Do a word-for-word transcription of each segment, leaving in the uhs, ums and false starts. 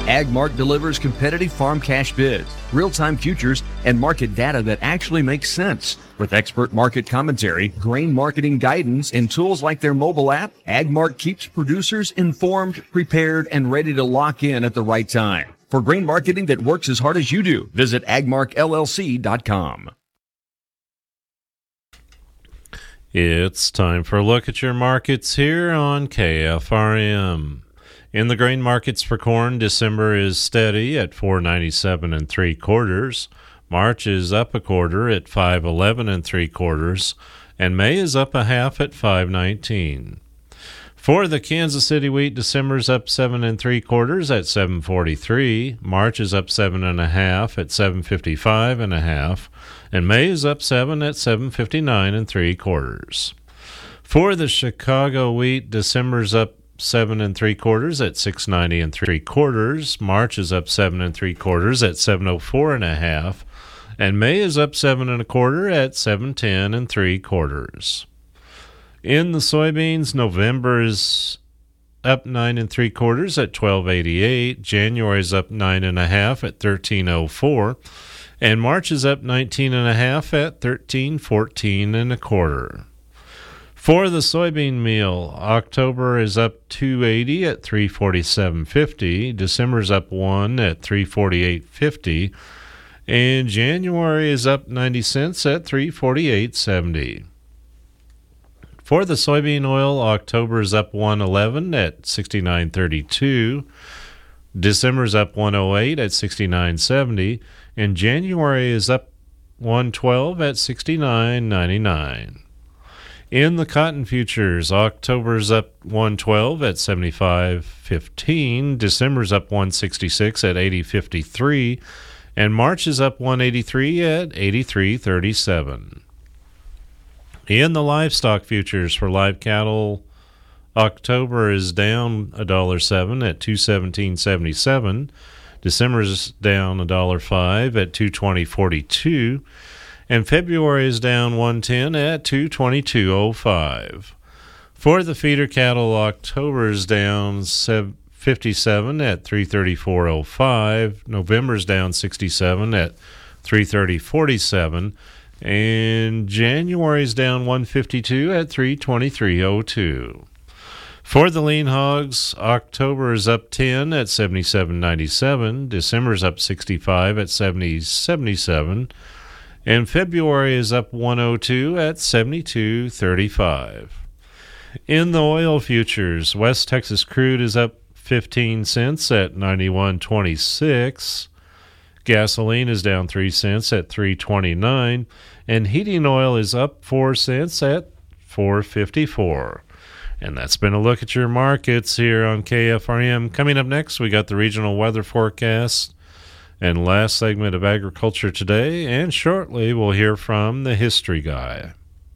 AgMark delivers competitive farm cash bids, real-time futures, and market data that actually makes sense. With expert market commentary, grain marketing guidance, and tools like their mobile app, AgMark keeps producers informed, prepared, and ready to lock in at the right time. For grain marketing that works as hard as you do, visit agmark L L C dot com. It's time for a look at your markets here on K F R M. In the grain markets for corn, December is steady at four ninety-seven and three quarters. March is up a quarter at five eleven and three quarters, and May is up a half at five nineteen. For the Kansas City wheat, December's up seven and three quarters at seven forty-three. March is up seven and a half at seven fifty-five and a half, and May is up seven at seven fifty-nine and three quarters. For the Chicago wheat, December's up seven and three quarters at six ninety and three quarters. March is up seven and three quarters at seven oh four and a half, and May is up seven and a quarter at seven ten and three quarters. In the soybeans, November is up nine and three quarters at twelve eighty-eight. January is up nine and a half at thirteen oh four, and March is up nineteen and a half at thirteen fourteen and a quarter. For the soybean meal, October is up two eighty at three forty-seven fifty. December's up one at three forty-eight fifty, and January is up ninety cents at three forty-eight seventy. For the soybean oil, October is up one eleven at sixty-nine thirty-two. December's up one oh eight at sixty-nine seventy, and January is up one twelve at sixty-nine ninety-nine. In the cotton futures, October's up one twelve at seventy-five fifteen, December's up one sixty-six at eighty fifty-three, and March is up one eighty-three at eighty-three thirty-seven. In the livestock futures for live cattle, October is down one dollar and seven cents at two seventeen seventy-seven, December's down one dollar and five cents at two twenty forty-two, and February is down one ten at two twenty-two oh five. For the feeder cattle, October is down fifty-seven at three thirty-four oh five. November is down sixty-seven at three thirty forty-seven, and January is down one fifty-two at three twenty-three oh two. For the lean hogs, October is up ten at seventy-seven ninety-seven. December is up sixty-five at seventy seventy-seven. And February is up one oh two at seventy-two thirty-five. In the oil futures, West Texas crude is up fifteen cents at ninety-one twenty-six. Gasoline is down three cents at three twenty-nine, and heating oil is up four cents at four fifty-four. And that's been a look at your markets here on K F R M. Coming up next, we got the regional weather forecast and last segment of Agriculture Today, and shortly we'll hear from the History Guy.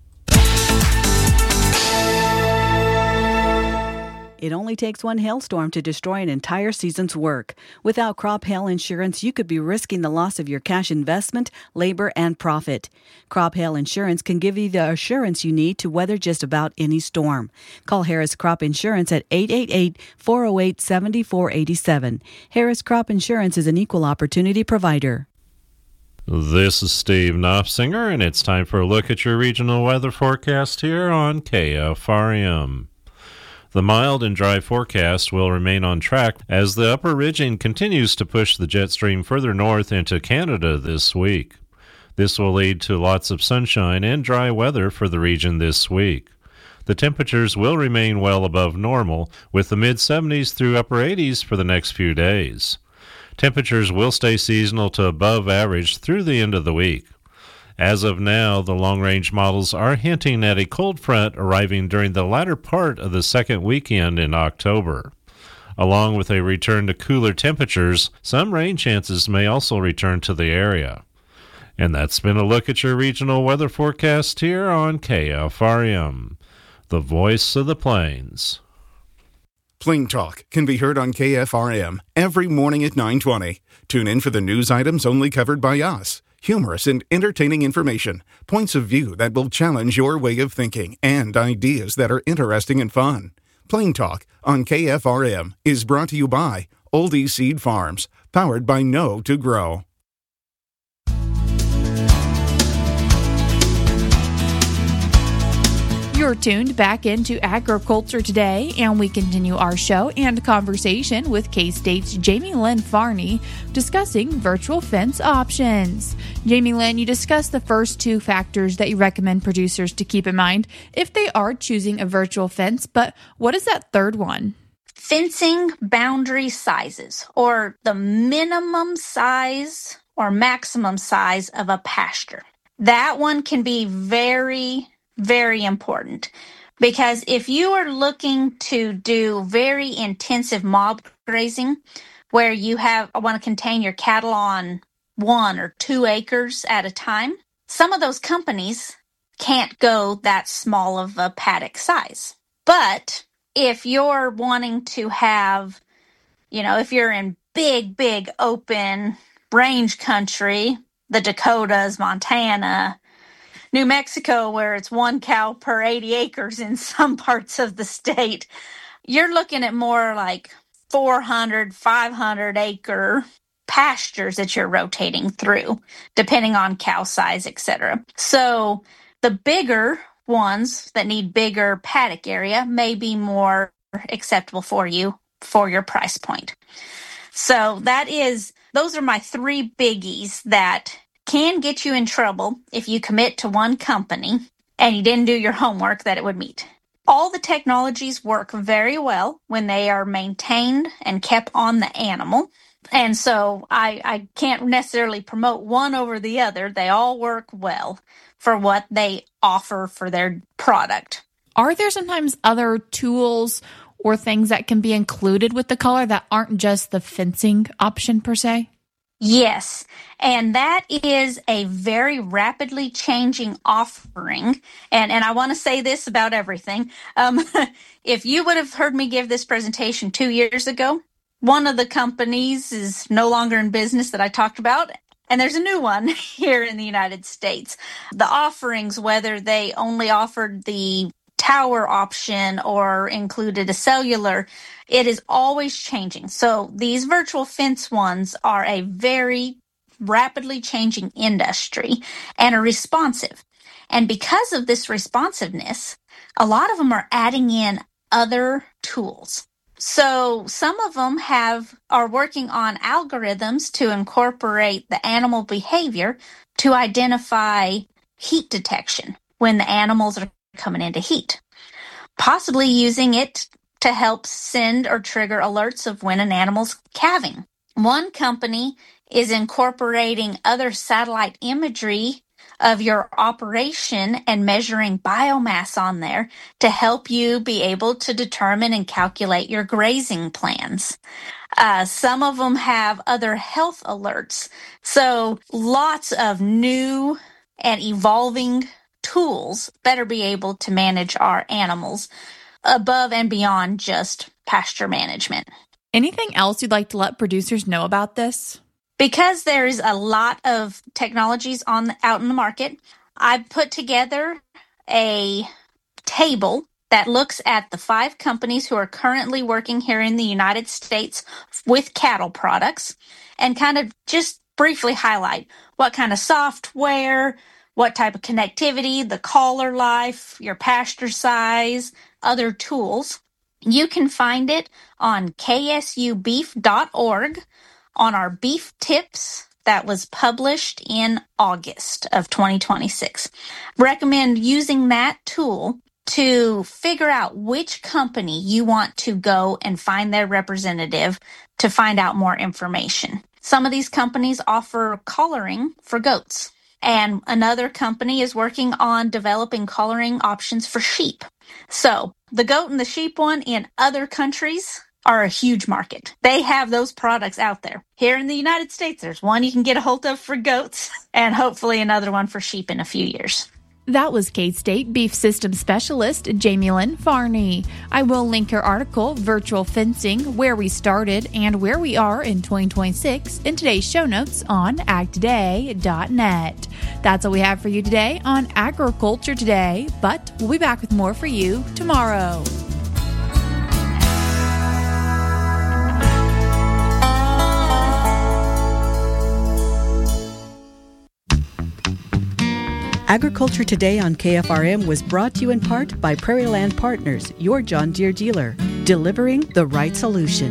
It only takes one hailstorm to destroy an entire season's work. Without crop hail insurance, you could be risking the loss of your cash investment, labor, and profit. Crop hail insurance can give you the assurance you need to weather just about any storm. Call Harris Crop Insurance at eight eight eight, four oh eight, seven four eight seven. Harris Crop Insurance is an equal opportunity provider. This is Steve Knopfsinger, and it's time for a look at your regional weather forecast here on K F R M. The mild and dry forecast will remain on track as the upper ridging continues to push the jet stream further north into Canada this week. This will lead to lots of sunshine and dry weather for the region this week. The temperatures will remain well above normal, with the mid seventies through upper eighties for the next few days. Temperatures will stay seasonal to above average through the end of the week. As of now, the long-range models are hinting at a cold front arriving during the latter part of the second weekend in October. Along with a return to cooler temperatures, some rain chances may also return to the area. And that's been a look at your regional weather forecast here on K F R M, the voice of the plains. Plain Talk can be heard on K F R M every morning at nine twenty. Tune in for the news items only covered by us. Humorous and entertaining information, points of view that will challenge your way of thinking, and ideas that are interesting and fun. Plain Talk on K F R M is brought to you by Oldie Seed Farms, powered by Know to Grow. You're tuned back into Agriculture Today, and we continue our show and conversation with K-State's Jamie Lynn Farney discussing virtual fence options. Jamie Lynn, you discussed the first two factors that you recommend producers to keep in mind if they are choosing a virtual fence, but what is that third one? Fencing boundary sizes, or the minimum size or maximum size of a pasture. That one can be very Very important, because if you are looking to do very intensive mob grazing where you have want to contain your cattle on one or two acres at a time, some of those companies can't go that small of a paddock size. But if you're wanting to have, you know, if you're in big, big open range country, the Dakotas, Montana, New Mexico, where it's one cow per eighty acres in some parts of the state, you're looking at more like four hundred, five hundred acre pastures that you're rotating through, depending on cow size, et cetera. So the bigger ones that need bigger paddock area may be more acceptable for you for your price point. So that is, those are my three biggies that can get you in trouble if you commit to one company and you didn't do your homework that it would meet. All the technologies work very well when they are maintained and kept on the animal. And so I, I can't necessarily promote one over the other. They all work well for what they offer for their product. Are there sometimes other tools or things that can be included with the collar that aren't just the fencing option per se? Yes, and that is a very rapidly changing offering. And, and I want to say this about everything. Um, if you would have heard me give this presentation two years ago, one of the companies is no longer in business that I talked about, and there's a new one here in the United States. The offerings, whether they only offered the tower option or included a cellular, it is always changing. So these virtual fence ones are a very rapidly changing industry and are responsive. And because of this responsiveness, a lot of them are adding in other tools. So some of them have are working on algorithms to incorporate the animal behavior to identify heat detection when the animals are coming into heat, possibly using it to help send or trigger alerts of when an animal's calving. One company is incorporating other satellite imagery of your operation and measuring biomass on there to help you be able to determine and calculate your grazing plans. Uh, some of them have other health alerts. So lots of new and evolving tools better be able to manage our animals above and beyond just pasture management. Anything else you'd like to let producers know about this? Because there is a lot of technologies on the, out in the market, I put together a table that looks at the five companies who are currently working here in the United States with cattle products and kind of just briefly highlight what kind of software, what type of connectivity, the collar life, your pasture size, other tools. You can find it on K S U beef dot org on our beef tips that was published in August of twenty twenty-six. Recommend using that tool to figure out which company you want to go and find their representative to find out more information. Some of these companies offer collaring for goats. And another company is working on developing collaring options for sheep. So the goat and the sheep one in other countries are a huge market. They have those products out there. Here in the United States, there's one you can get a hold of for goats and hopefully another one for sheep in a few years. That was K-State Beef Systems Specialist Jamie Lynn Farney. I will link her article, Virtual Fencing, Where We Started and Where We Are in twenty twenty-six, in today's show notes on ag today dot net. That's all we have for you today on Agriculture Today, but we'll be back with more for you tomorrow. Agriculture Today on K F R M was brought to you in part by Prairie Land Partners, your John Deere dealer, delivering the right solution.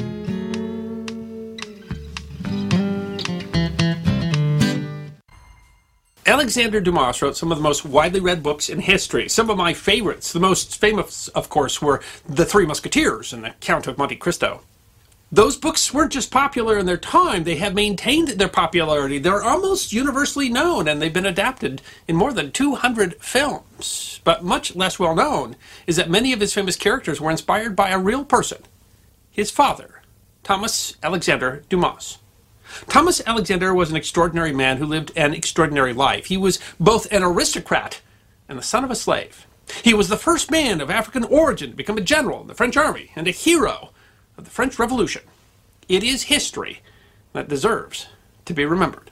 Alexander Dumas wrote some of the most widely read books in history. Some of my favorites, the most famous, of course, were The Three Musketeers and The Count of Monte Cristo. Those books weren't just popular in their time, they have maintained their popularity. They're almost universally known, and they've been adapted in more than two hundred films. But much less well known is that many of his famous characters were inspired by a real person, his father, Thomas Alexander Dumas. Thomas Alexander was an extraordinary man who lived an extraordinary life. He was both an aristocrat and the son of a slave. He was the first man of African origin to become a general in the French army and a hero of the French Revolution. It is history that deserves to be remembered.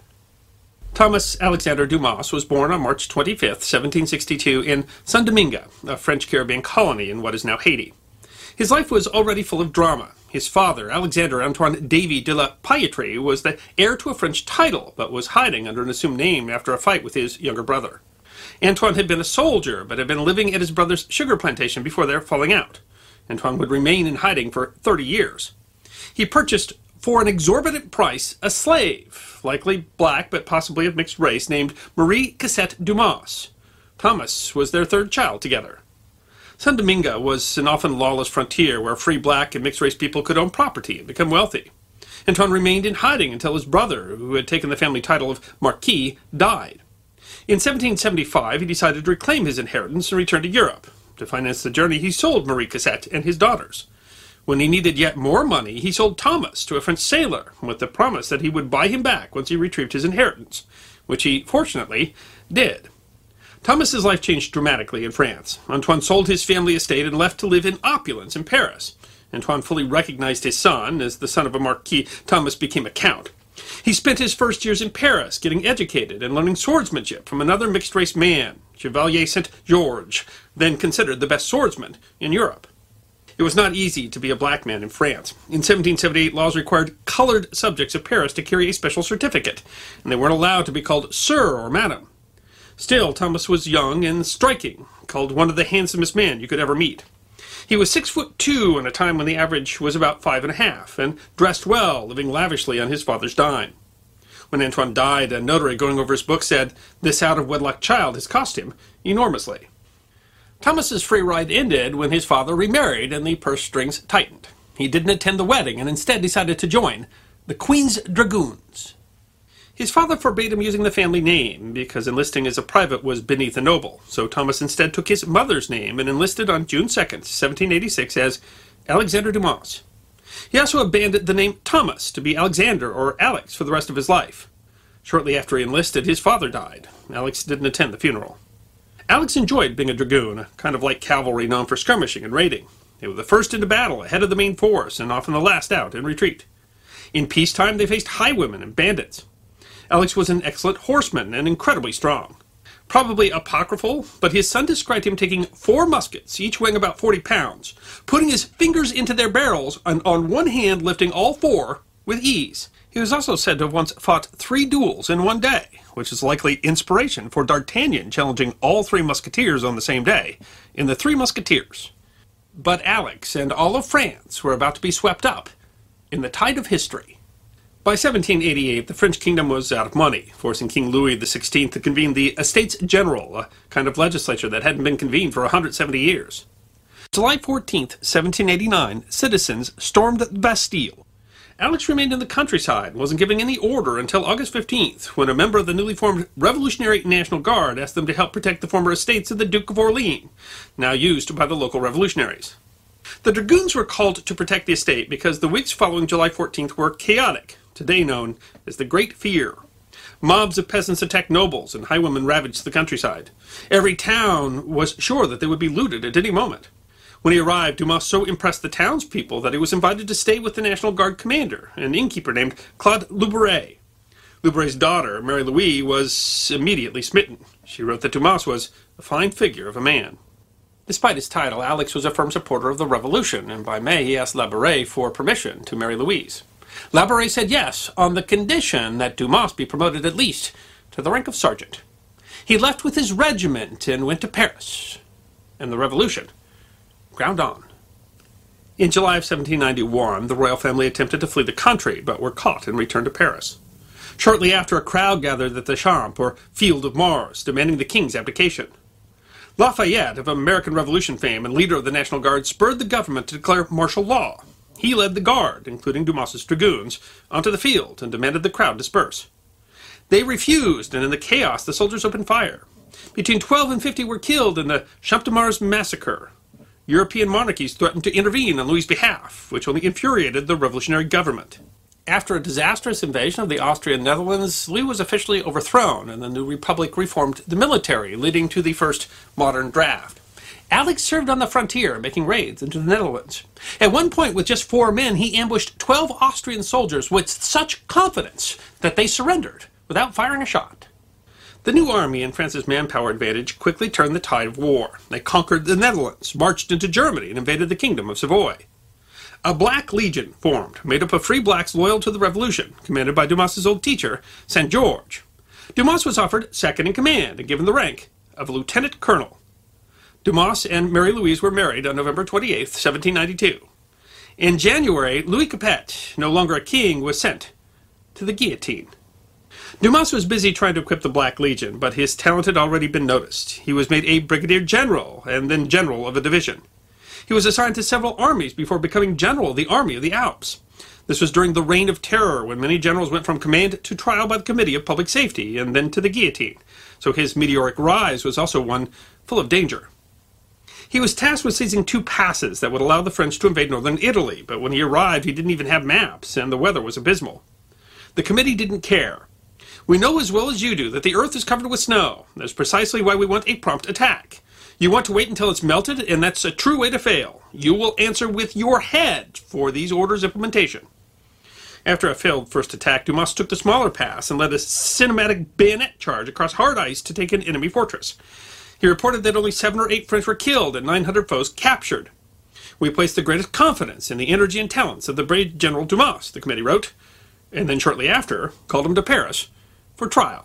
Thomas Alexander Dumas was born on March twenty-fifth, seventeen sixty-two in Saint Domingue, a French Caribbean colony in what is now Haiti. His life was already full of drama. His father, Alexander Antoine Davy de la Pailletrie, was the heir to a French title, but was hiding under an assumed name after a fight with his younger brother. Antoine had been a soldier, but had been living at his brother's sugar plantation before their falling out. Antoine would remain in hiding for thirty years. He purchased, for an exorbitant price, a slave, likely black but possibly of mixed race, named Marie Cassette Dumas. Thomas was their third child together. Saint Domingue was an often lawless frontier where free black and mixed-race people could own property and become wealthy. Antoine remained in hiding until his brother, who had taken the family title of Marquis, died. In seventeen seventy-five, he decided to reclaim his inheritance and return to Europe. To finance the journey, he sold Marie Cassette and his daughters. When he needed yet more money, he sold Thomas to a French sailor, with the promise that he would buy him back once he retrieved his inheritance, which he, fortunately, did. Thomas's life changed dramatically in France. Antoine sold his family estate and left to live in opulence in Paris. Antoine fully recognized his son. As the son of a marquis, Thomas became a count. He spent his first years in Paris getting educated and learning swordsmanship from another mixed-race man, Chevalier Saint-Georges, then considered the best swordsman in Europe. It was not easy to be a black man in France. In seventeen seventy-eight, laws required colored subjects of Paris to carry a special certificate, and they weren't allowed to be called sir or madam. Still, Thomas was young and striking, called one of the handsomest men you could ever meet. He was six foot two in a time when the average was about five and a half, and dressed well, living lavishly on his father's dime. When Antoine died, a notary going over his book said, "This out-of-wedlock child has cost him enormously." Thomas's free ride ended when his father remarried and the purse strings tightened. He didn't attend the wedding and instead decided to join the Queen's Dragoons. His father forbade him using the family name because enlisting as a private was beneath a noble, so Thomas instead took his mother's name and enlisted on June second, seventeen eighty-six as Alexander Dumas. He also abandoned the name Thomas to be Alexander or Alex for the rest of his life. Shortly after he enlisted, his father died. Alex didn't attend the funeral. Alex enjoyed being a dragoon, kind of like cavalry known for skirmishing and raiding. They were the first into battle, ahead of the main force, and often the last out in retreat. In peacetime, they faced highwaymen and bandits. Alex was an excellent horseman and incredibly strong. Probably apocryphal, but his son described him taking four muskets, each weighing about forty pounds, putting his fingers into their barrels, and on one hand lifting all four with ease. He was also said to have once fought three duels in one day, which is likely inspiration for D'Artagnan challenging all three musketeers on the same day in The Three Musketeers. But Alex and all of France were about to be swept up in the tide of history. By seventeen eighty-eight, the French kingdom was out of money, forcing King Louis the sixteenth to convene the Estates General, a kind of legislature that hadn't been convened for one hundred seventy years. July fourteenth, seventeen eighty-nine, citizens stormed the Bastille. Alex remained in the countryside and wasn't giving any order until August fifteenth, when a member of the newly formed Revolutionary National Guard asked them to help protect the former estates of the Duke of Orleans, now used by the local revolutionaries. The dragoons were called to protect the estate because the weeks following July fourteenth were chaotic, today known as the Great Fear. Mobs of peasants attacked nobles, and highwaymen ravaged the countryside. Every town was sure that they would be looted at any moment. When he arrived, Dumas so impressed the townspeople that he was invited to stay with the National Guard commander, an innkeeper named Claude Loubouret. Loubouray's daughter, Mary Louise, was immediately smitten. She wrote that Dumas was a fine figure of a man. Despite his title, Alex was a firm supporter of the revolution, and by May he asked Labouré for permission to marry Louise. Labouré said yes, on the condition that Dumas be promoted at least to the rank of sergeant. He left with his regiment and went to Paris. And the revolution ground on. In July of seventeen ninety-one, the royal family attempted to flee the country, but were caught and returned to Paris. Shortly after, a crowd gathered at the Champ, or Field of Mars, demanding the king's abdication. Lafayette, of American Revolution fame and leader of the National Guard, spurred the government to declare martial law. He led the Guard, including Dumas's dragoons, onto the field and demanded the crowd disperse. They refused, and in the chaos, the soldiers opened fire. Between twelve and fifty were killed in the Champ de Mars massacre. European monarchies threatened to intervene on Louis's behalf, which only infuriated the revolutionary government. After a disastrous invasion of the Austrian Netherlands, Louis was officially overthrown, and the new republic reformed the military, leading to the first modern draft. Alex served on the frontier, making raids into the Netherlands. At one point, with just four men, he ambushed twelve Austrian soldiers with such confidence that they surrendered without firing a shot. The new army and France's manpower advantage quickly turned the tide of war. They conquered the Netherlands, marched into Germany, and invaded the Kingdom of Savoy. A Black Legion formed, made up of free blacks loyal to the revolution, commanded by Dumas's old teacher, Saint George. Dumas was offered second in command and given the rank of a lieutenant colonel. Dumas and Mary Louise were married on November twenty-eighth, seventeen ninety-two. In January, Louis Capet, no longer a king, was sent to the guillotine. Dumas was busy trying to equip the Black Legion, but his talent had already been noticed. He was made a brigadier general and then general of a division. He was assigned to several armies before becoming general of the Army of the Alps. This was during the Reign of Terror, when many generals went from command to trial by the Committee of Public Safety and then to the guillotine. So his meteoric rise was also one full of danger. He was tasked with seizing two passes that would allow the French to invade northern Italy, but when he arrived he didn't even have maps, and the weather was abysmal. The committee didn't care. "We know as well as you do that the earth is covered with snow. That's precisely why we want a prompt attack. You want to wait until it's melted, and that's a true way to fail. You will answer with your head for these orders' implementation." After a failed first attack, Dumas took the smaller pass and led a cinematic bayonet charge across hard ice to take an enemy fortress. He reported that only seven or eight French were killed and nine hundred foes captured. "We place the greatest confidence in the energy and talents of the brave General Dumas," the committee wrote, and then shortly after called him to Paris for trial.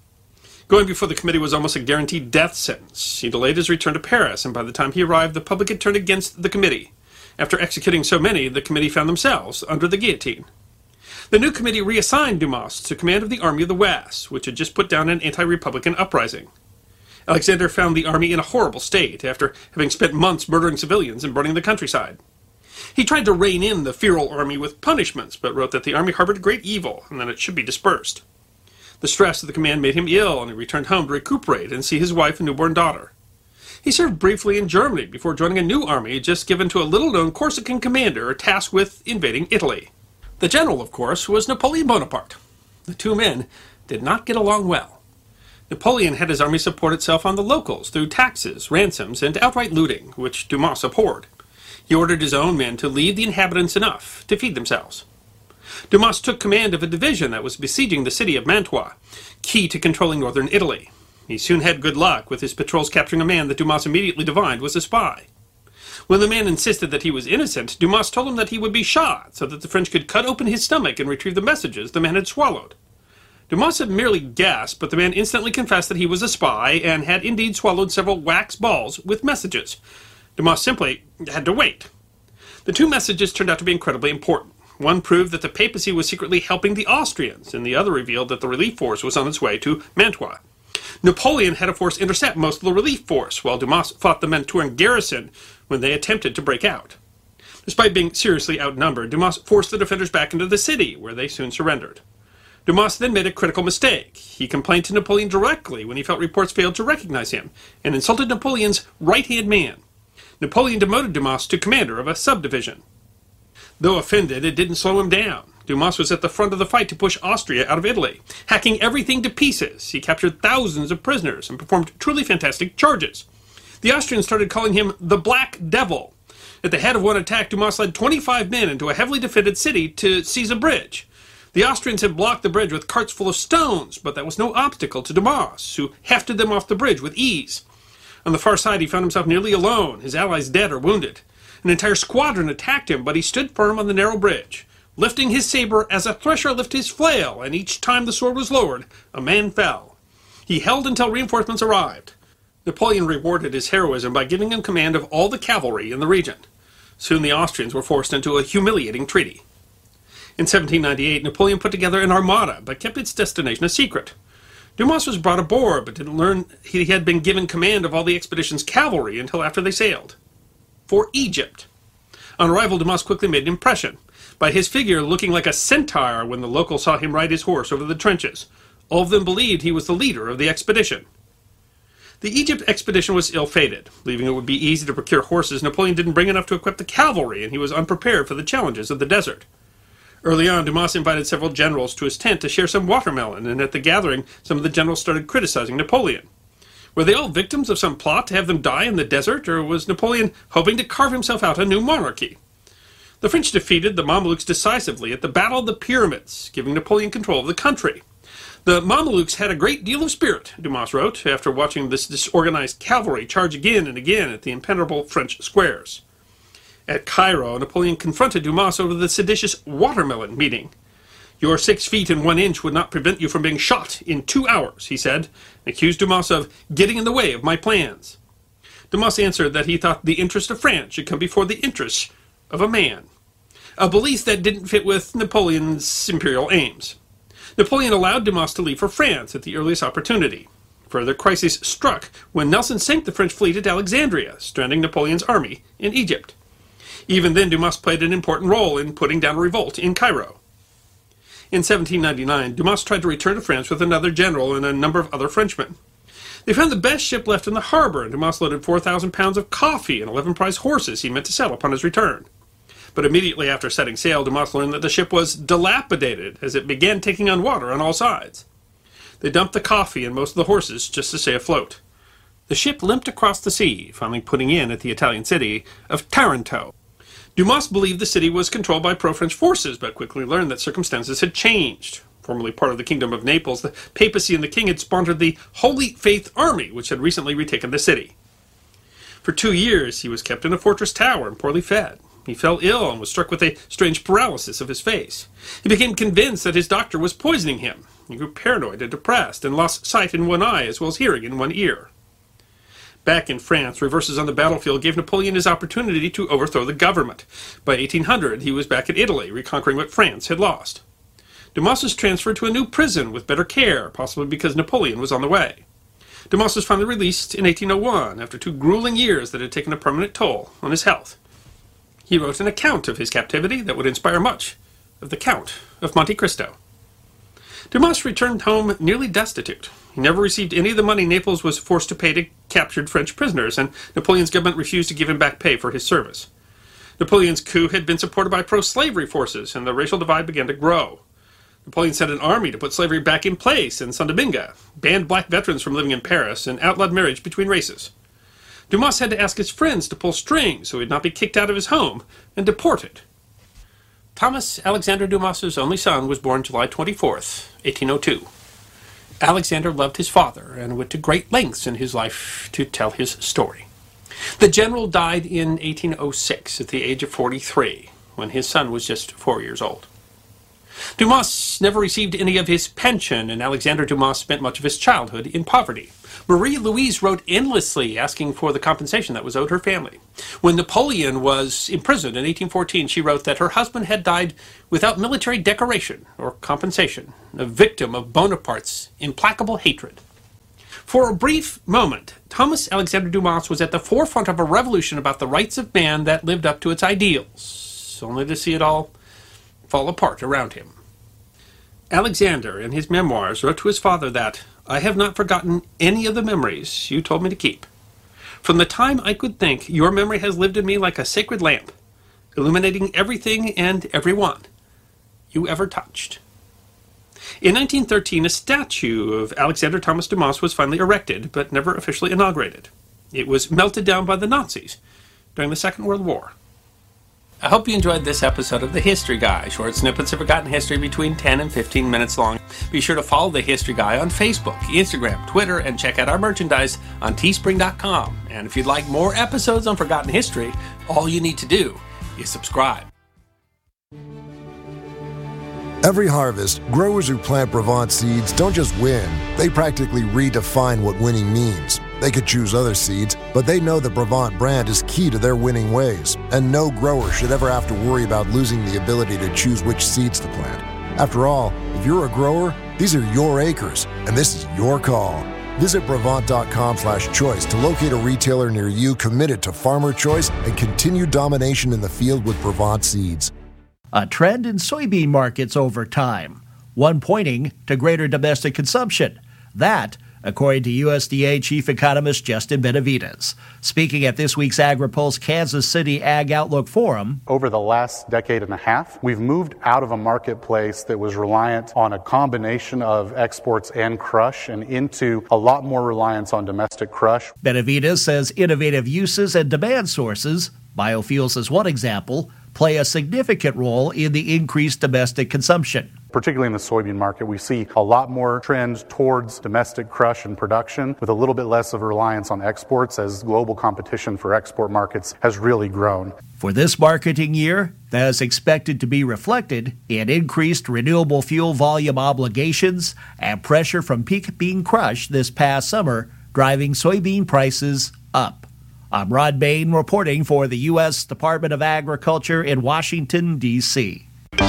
Going before the committee was almost a guaranteed death sentence. He delayed his return to Paris, and by the time he arrived, the public had turned against the committee. After executing so many, the committee found themselves under the guillotine. The new committee reassigned Dumas to command of the Army of the West, which had just put down an anti-republican uprising. Alexander found the army in a horrible state, after having spent months murdering civilians and burning the countryside. He tried to rein in the feral army with punishments, but wrote that the army harbored great evil, and that it should be dispersed. The stress of the command made him ill, and he returned home to recuperate and see his wife and newborn daughter. He served briefly in Germany before joining a new army just given to a little-known Corsican commander tasked with invading Italy. The general, of course, was Napoleon Bonaparte. The two men did not get along well. Napoleon had his army support itself on the locals through taxes, ransoms, and outright looting, which Dumas abhorred. He ordered his own men to leave the inhabitants enough to feed themselves. Dumas took command of a division that was besieging the city of Mantua, key to controlling northern Italy. He soon had good luck, with his patrols capturing a man that Dumas immediately divined was a spy. When the man insisted that he was innocent, Dumas told him that he would be shot, so that the French could cut open his stomach and retrieve the messages the man had swallowed. Dumas had merely guessed, but the man instantly confessed that he was a spy, and had indeed swallowed several wax balls with messages. Dumas simply had to wait. The two messages turned out to be incredibly important. One proved that the papacy was secretly helping the Austrians, and the other revealed that the relief force was on its way to Mantua. Napoleon had a force intercept most of the relief force, while Dumas fought the Mantuan garrison when they attempted to break out. Despite being seriously outnumbered, Dumas forced the defenders back into the city, where they soon surrendered. Dumas then made a critical mistake. He complained to Napoleon directly when he felt reports failed to recognize him, and insulted Napoleon's right-hand man. Napoleon demoted Dumas to commander of a subdivision. Though offended, it didn't slow him down. Dumas was at the front of the fight to push Austria out of Italy, hacking everything to pieces. He captured thousands of prisoners and performed truly fantastic charges. The Austrians started calling him the Black Devil. At the head of one attack, Dumas led twenty-five men into a heavily defended city to seize a bridge. The Austrians had blocked the bridge with carts full of stones, but that was no obstacle to Dumas, who hefted them off the bridge with ease. On the far side, he found himself nearly alone, his allies dead or wounded. An entire squadron attacked him, but he stood firm on the narrow bridge, lifting his saber as a thresher lifts his flail, and each time the sword was lowered, a man fell. He held until reinforcements arrived. Napoleon rewarded his heroism by giving him command of all the cavalry in the region. Soon the Austrians were forced into a humiliating treaty. In seventeen ninety-eight, Napoleon put together an armada, but kept its destination a secret. Dumas was brought aboard, but didn't learn he had been given command of all the expedition's cavalry until after they sailed. For Egypt. On arrival, Dumas quickly made an impression, by his figure looking like a centaur when the locals saw him ride his horse over the trenches. All of them believed he was the leader of the expedition. The Egypt expedition was ill-fated. Believing it would be easy to procure horses, Napoleon didn't bring enough to equip the cavalry, and he was unprepared for the challenges of the desert. Early on, Dumas invited several generals to his tent to share some watermelon, and at the gathering, some of the generals started criticizing Napoleon. Were they all victims of some plot to have them die in the desert, or was Napoleon hoping to carve himself out a new monarchy? The French defeated the Mamelukes decisively at the Battle of the Pyramids, giving Napoleon control of the country. The Mamelukes had a great deal of spirit, Dumas wrote, after watching this disorganized cavalry charge again and again at the impenetrable French squares. At Cairo, Napoleon confronted Dumas over the seditious watermelon meeting. Your six feet and one inch would not prevent you from being shot in two hours, he said, and accused Dumas of getting in the way of my plans. Dumas answered that he thought the interest of France should come before the interests of a man, a belief that didn't fit with Napoleon's imperial aims. Napoleon allowed Dumas to leave for France at the earliest opportunity. Further crisis struck when Nelson sank the French fleet at Alexandria, stranding Napoleon's army in Egypt. Even then, Dumas played an important role in putting down a revolt in Cairo. In seventeen ninety-nine, Dumas tried to return to France with another general and a number of other Frenchmen. They found the best ship left in the harbor, and Dumas loaded four thousand pounds of coffee and eleven prize horses he meant to sell upon his return. But immediately after setting sail, Dumas learned that the ship was dilapidated as it began taking on water on all sides. They dumped the coffee and most of the horses just to stay afloat. The ship limped across the sea, finally putting in at the Italian city of Taranto. Dumas believed the city was controlled by pro-French forces, but quickly learned that circumstances had changed. Formerly part of the Kingdom of Naples, the papacy and the king had sponsored the Holy Faith Army, which had recently retaken the city. For two years, he was kept in a fortress tower and poorly fed. He fell ill and was struck with a strange paralysis of his face. He became convinced that his doctor was poisoning him. He grew paranoid and depressed and lost sight in one eye as well as hearing in one ear. Back in France, reverses on the battlefield gave Napoleon his opportunity to overthrow the government. By eighteen hundred, he was back in Italy, reconquering what France had lost. Dumas was transferred to a new prison with better care, possibly because Napoleon was on the way. Dumas was finally released in eighteen oh one, after two grueling years that had taken a permanent toll on his health. He wrote an account of his captivity that would inspire much of the Count of Monte Cristo. Dumas returned home nearly destitute. He never received any of the money Naples was forced to pay to captured French prisoners, and Napoleon's government refused to give him back pay for his service. Napoleon's coup had been supported by pro-slavery forces, and the racial divide began to grow. Napoleon sent an army to put slavery back in place in Saint Domingue, banned black veterans from living in Paris, and outlawed marriage between races. Dumas had to ask his friends to pull strings so he'd not be kicked out of his home and deported. Thomas Alexander Dumas's only son was born July twenty-fourth, eighteen oh two. Alexander loved his father and went to great lengths in his life to tell his story. The general died in eighteen oh six at the age of forty-three, when his son was just four years old. Dumas never received any of his pension, and Alexander Dumas spent much of his childhood in poverty. Marie-Louise wrote endlessly asking for the compensation that was owed her family. When Napoleon was imprisoned in eighteen fourteen, she wrote that her husband had died without military decoration or compensation, a victim of Bonaparte's implacable hatred. For a brief moment, Thomas Alexander Dumas was at the forefront of a revolution about the rights of man that lived up to its ideals, only to see it all fall apart around him. Alexander, in his memoirs, wrote to his father that, "I have not forgotten any of the memories you told me to keep. From the time I could think, your memory has lived in me like a sacred lamp, illuminating everything and everyone you ever touched." In nineteen thirteen, a statue of Alexander Thomas Dumas was finally erected, but never officially inaugurated. It was melted down by the Nazis during the Second World War. I hope you enjoyed this episode of The History Guy, short snippets of forgotten history between ten and fifteen minutes long. Be sure to follow The History Guy on Facebook, Instagram, Twitter, and check out our merchandise on teespring dot com. And if you'd like more episodes on forgotten history, all you need to do is subscribe. Every harvest, growers who plant Brevant seeds don't just win, they practically redefine what winning means. They could choose other seeds, but they know the Brevant brand is key to their winning ways, and no grower should ever have to worry about losing the ability to choose which seeds to plant. After all, if you're a grower, these are your acres, and this is your call. Visit Brevant.com slash choice to locate a retailer near you committed to farmer choice and continued domination in the field with Brevant seeds. A trend in soybean markets over time, one pointing to greater domestic consumption. That, according to U S D A Chief Economist Justin Benavides. Speaking at this week's AgriPulse Kansas City Ag Outlook Forum. Over the last decade and a half, we've moved out of a marketplace that was reliant on a combination of exports and crush and into a lot more reliance on domestic crush. Benavides says innovative uses and demand sources, biofuels is one example, play a significant role in the increased domestic consumption. Particularly in the soybean market, we see a lot more trend towards domestic crush and production with a little bit less of a reliance on exports as global competition for export markets has really grown. For this marketing year, that is expected to be reflected in increased renewable fuel volume obligations and pressure from peak bean crush this past summer, driving soybean prices up. I'm Rod Bain reporting for the U S Department of Agriculture in Washington, D C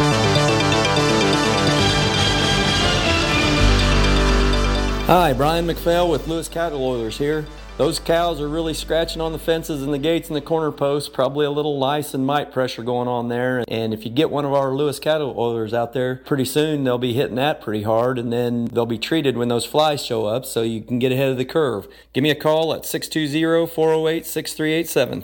Hi, Brian McPhail with Lewis Cattle Oilers here. Those cows are really scratching on the fences and the gates and the corner posts, probably a little lice and mite pressure going on there. And if you get one of our Lewis Cattle Oilers out there, pretty soon they'll be hitting that pretty hard, and then they'll be treated when those flies show up so you can get ahead of the curve. Give me a call at six two zero, four oh eight, six three eight seven.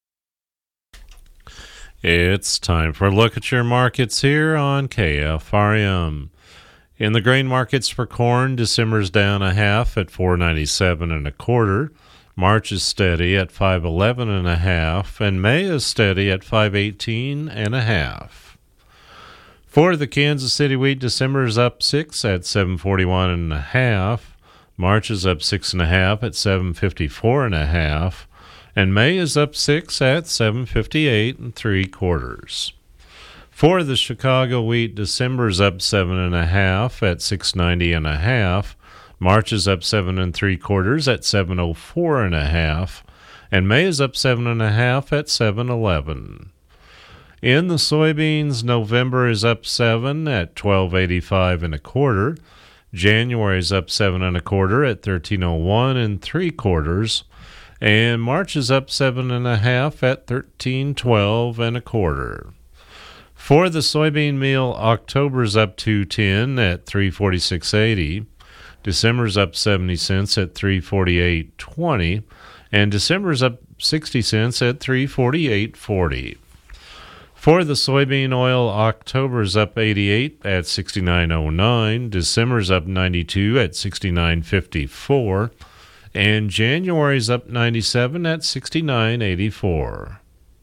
It's time for a look at your markets here on K F R M. In the grain markets for corn, December's down a half at four ninety-seven and a quarter. March is steady at five eleven and a half, and May is steady at five eighteen and a half. For the Kansas City wheat, December is up six at seven forty-one and a half. March is up six and a half at seven fifty-four and a half, and May is up six at seven fifty-eight and three quarters. For the Chicago wheat, December's up seven and a half at six ninety and a half. March is up seven and three quarters at seven oh four and a half, and May is up seven and a half at seven eleven. In the soybeans, November is up seven at twelve eighty-five and a quarter. January is up seven and a quarter at thirteen oh one and three quarters, and March is up seven and a half at thirteen twelve and a quarter. For the soybean meal, October's up two ten at three forty-six eighty. December's up seventy cents at three forty-eight twenty, and December's up sixty cents at three forty-eight forty. For the soybean oil, October's up eighty-eight at sixty-nine oh nine, December's up ninety-two at sixty-nine fifty-four, and January's up ninety-seven at sixty-nine eighty-four.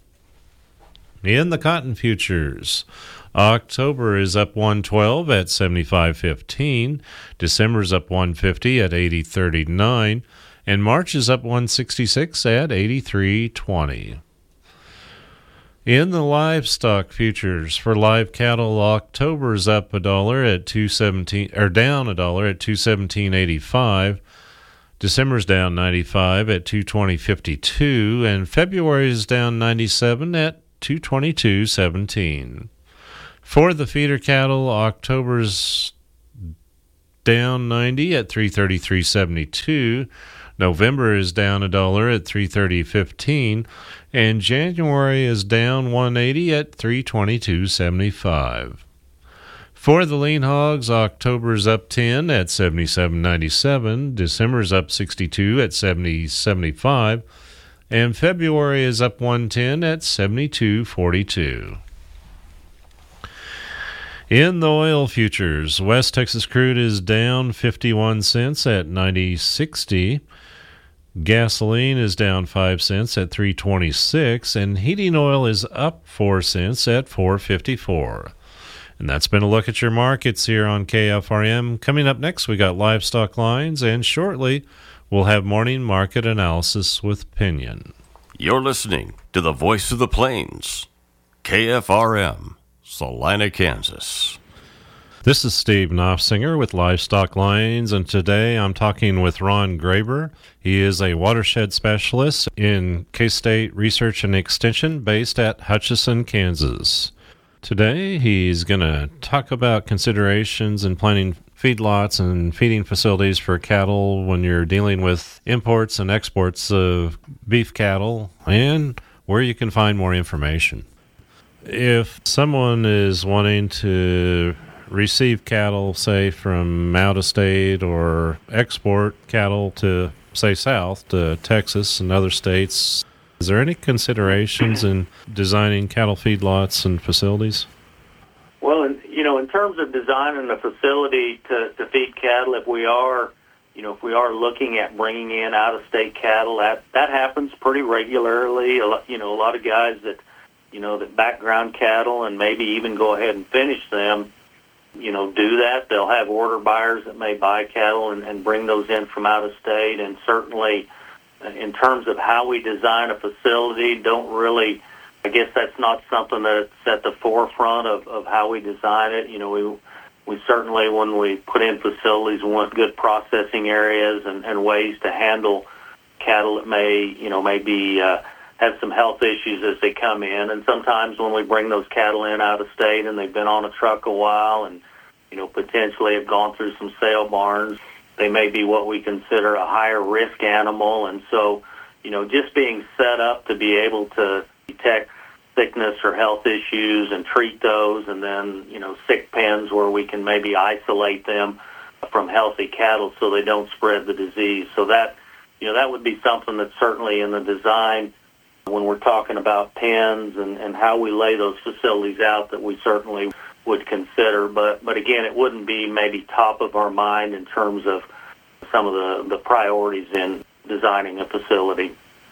In the cotton futures, October is up one twelve at seventy-five fifteen, December's up one fifty at eighty thirty-nine, and March is up one sixty-six at eighty-three twenty. In the livestock futures for live cattle, October's up a dollar at two seventeen, or down a dollar at two seventeen eighty-five. December's down ninety-five at two twenty fifty-two, and February's down ninety-seven at two twenty-two seventeen. For the feeder cattle, October's down ninety at three thirty-three seventy-two. November is down a dollar at three thirty fifteen, and January is down one eighty at three twenty-two seventy-five. For the lean hogs, October's up ten at seventy-seven ninety-seven. December's up sixty-two at seventy seventy-five. And February is up one ten at seventy-two forty-two. In the oil futures, West Texas crude is down fifty-one cents at ninety sixty. Gasoline is down five cents at three twenty-six, and heating oil is up four cents at four fifty-four. And that's been a look at your markets here on K F R M. Coming up next, we got livestock lines, and shortly we'll have morning market analysis with Pinion. You're listening to the Voice of the Plains, K F R M, Salina, Kansas. This is Steve Knopfsinger with Livestock Lines, and today I'm talking with Ron Graber. He is a watershed specialist in K-State Research and Extension based at Hutchinson, Kansas. Today he's going to talk about considerations in planning feedlots and feeding facilities for cattle when you're dealing with imports and exports of beef cattle, and where you can find more information. If someone is wanting to receive cattle, say, from out of state or export cattle to, say, south to Texas and other states, is there any considerations in designing cattle feedlots and facilities? Well, in, you know, in terms of designing a facility to, to feed cattle, if we are, you know, if we are looking at bringing in out-of-state cattle, that, that happens pretty regularly. A lot, you know, a lot of guys that, you know, that background cattle and maybe even go ahead and finish them, you know, do that. They'll have order buyers that may buy cattle and, and bring those in from out of state. And certainly in terms of how we design a facility, don't really, I guess that's not something that's at the forefront of, of how we design it. You know, we we certainly, when we put in facilities, want good processing areas and, and ways to handle cattle that may, you know, may be, uh, have some health issues as they come in. And sometimes when we bring those cattle in out of state and they've been on a truck a while and, you know, potentially have gone through some sale barns, they may be what we consider a higher risk animal. And so, you know, just being set up to be able to detect sickness or health issues and treat those, and then, you know, sick pens where we can maybe isolate them from healthy cattle so they don't spread the disease. So that, you know, that would be something that's certainly in the design when we're talking about pens and, and how we lay those facilities out that we certainly would consider. But, but again, it wouldn't be maybe top of our mind in terms of some of the, the priorities in designing a facility.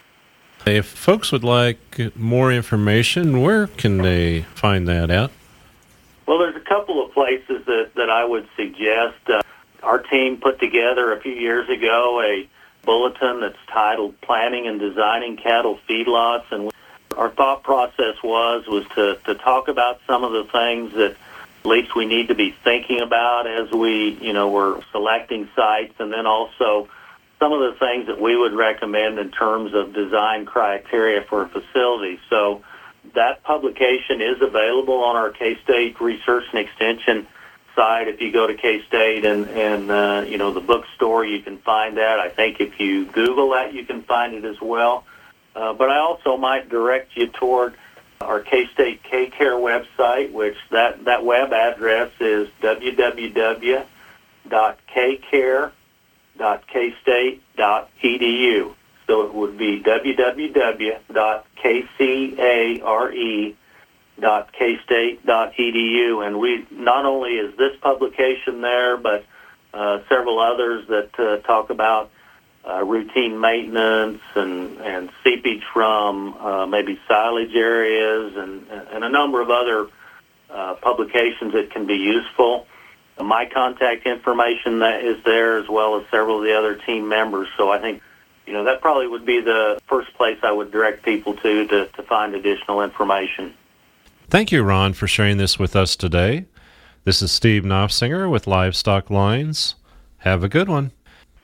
If folks would like more information, where can they find that out? Well, there's a couple of places that, that I would suggest. Uh, our team put together a few years ago a bulletin that's titled Planning and Designing Cattle Feedlots, and our thought process was was to, to talk about some of the things that at least we need to be thinking about as we, you know, we're selecting sites, and then also some of the things that we would recommend in terms of design criteria for a facility. So that publication is available on our K-State Research and Extension site. If you go to K-State and, and uh, you know, the bookstore, you can find that. I think if you Google that, you can find it as well. Uh, but I also might direct you toward our K-State K-Care website, which that, that web address is w w w dot k care dot k state dot e d u. So it would be w w w dot k care dot k state dot e d u. And we, not only is this publication there, but uh, several others that uh, talk about uh, routine maintenance and, and seepage from uh, maybe silage areas and, and a number of other uh, publications that can be useful. My contact information that is there, as well as several of the other team members. So I think, you know, that probably would be the first place I would direct people to to, to find additional information. Thank you, Ron, for sharing this with us today. This is Steve Knopfsinger with Livestock Lines. Have a good one.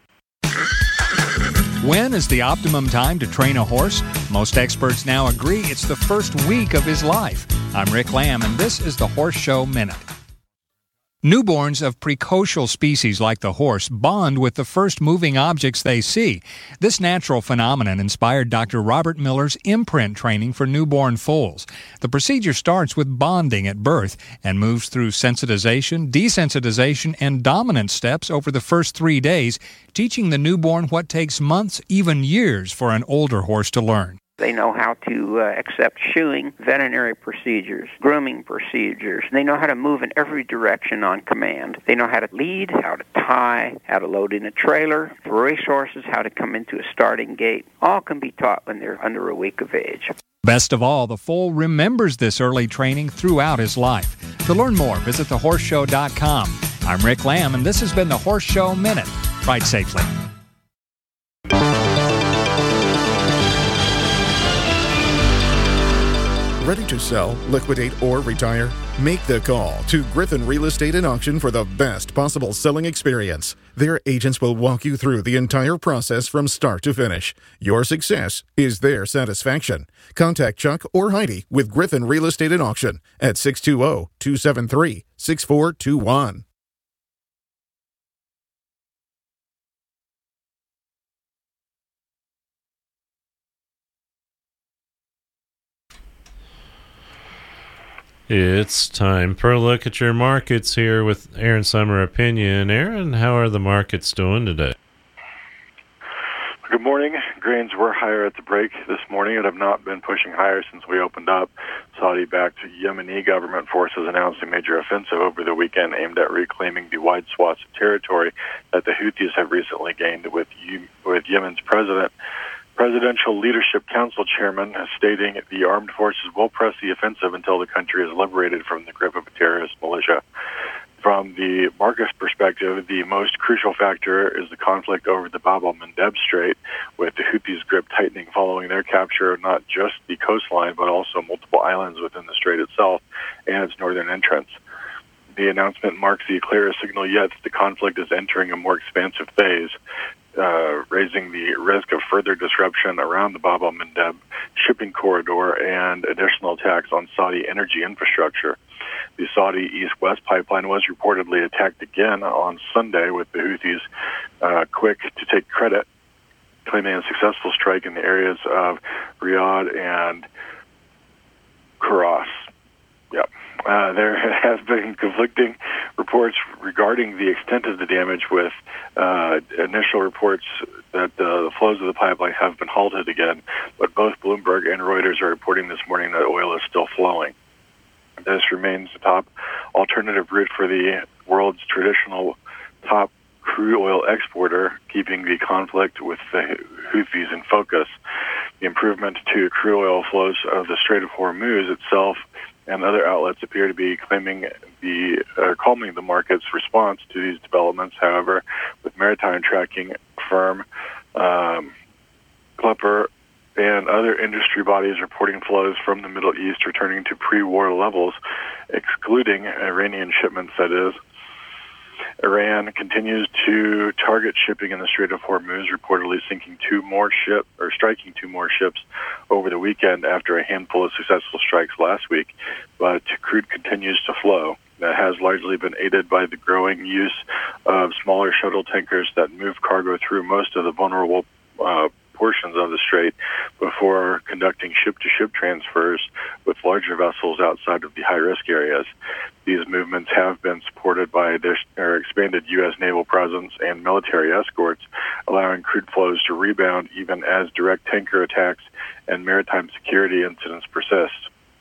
When is the optimum time to train a horse? Most experts now agree it's the first week of his life. I'm Rick Lamb, and this is the Horse Show Minute. Newborns of precocial species like the horse bond with the first moving objects they see. This natural phenomenon inspired Doctor Robert Miller's imprint training for newborn foals. The procedure starts with bonding at birth and moves through sensitization, desensitization, and dominance steps over the first three days, teaching the newborn what takes months, even years, for an older horse to learn. They know how to uh, accept shoeing, veterinary procedures, grooming procedures. They know how to move in every direction on command. They know how to lead, how to tie, how to load in a trailer, for racehorses, how to come into a starting gate. All can be taught when they're under a week of age. Best of all, the foal remembers this early training throughout his life. To learn more, visit the horse show dot com. I'm Rick Lamb, and this has been the Horse Show Minute. Ride safely. Ready to sell, liquidate, or retire? Make the call to Griffin Real Estate and Auction for the best possible selling experience. Their agents will walk you through the entire process from start to finish. Your success is their satisfaction. Contact Chuck or Heidi with Griffin Real Estate and Auction at six two zero, two seven three, six four two one. It's time for a look at your markets here with Aaron Summer Opinion. Aaron, how are the markets doing today? Good morning. Grains were higher at the break this morning and have not been pushing higher since we opened up. Saudi-backed Yemeni government forces announced a major offensive over the weekend aimed at reclaiming the wide swaths of territory that the Houthis have recently gained, with with Yemen's president Presidential Leadership Council chairman stating the armed forces will press the offensive until the country is liberated from the grip of a terrorist militia. From the market's perspective, the most crucial factor is the conflict over the Bab el-Mandeb Strait, with the Houthis' grip tightening following their capture of not just the coastline, but also multiple islands within the strait itself and its northern entrance. The announcement marks the clearest signal yet that the conflict is entering a more expansive phase, uh, raising the risk of further disruption around the Bab el-Mandeb shipping corridor and additional attacks on Saudi energy infrastructure. The Saudi East-West pipeline was reportedly attacked again on Sunday, with the Houthis uh, quick to take credit, claiming a successful strike in the areas of Riyadh and Kuras. Yep. Uh, there has been conflicting reports regarding the extent of the damage, with uh, initial reports that uh, the flows of the pipeline have been halted again, but both Bloomberg and Reuters are reporting this morning that oil is still flowing. This remains the top alternative route for the world's traditional top crude oil exporter, keeping the conflict with the Houthis in focus. The improvement to crude oil flows of the Strait of Hormuz itself and other outlets appear to be claiming the uh, calming the market's response to these developments. However, with maritime tracking firm um, Klepper and other industry bodies reporting flows from the Middle East returning to pre-war levels, excluding Iranian shipments, that is. Iran continues to target shipping in the Strait of Hormuz, reportedly sinking two more ship or striking two more ships over the weekend after a handful of successful strikes last week. But crude continues to flow. That has largely been aided by the growing use of smaller shuttle tankers that move cargo through most of the vulnerable uh, portions of the strait before conducting ship-to-ship transfers with larger vessels outside of the high-risk areas. These movements have been supported by their expanded U S naval presence and military escorts, allowing crude flows to rebound even as direct tanker attacks and maritime security incidents persist.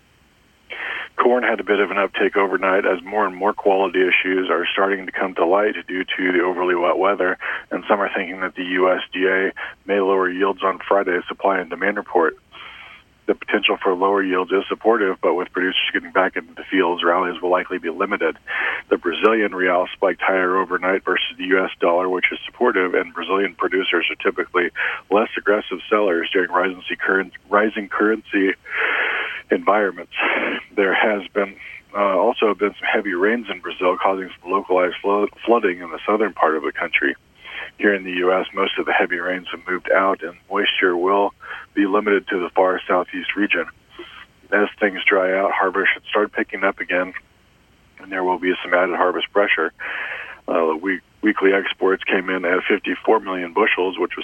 Corn had a bit of an uptake overnight as more and more quality issues are starting to come to light due to the overly wet weather, and some are thinking that the U S D A may lower yields on Friday's supply and demand report. The potential for lower yields is supportive, but with producers getting back into the fields, rallies will likely be limited. The Brazilian real spiked higher overnight versus the U S dollar, which is supportive, and Brazilian producers are typically less aggressive sellers during rising currency environments. There has been uh, also been some heavy rains in Brazil, causing some localized flo- flooding in the southern part of the country. Here in the U S, most of the heavy rains have moved out, and moisture will be limited to the far southeast region. As things dry out, harvest should start picking up again, and there will be some added harvest pressure. Uh, week, weekly exports came in at fifty-four million bushels, which was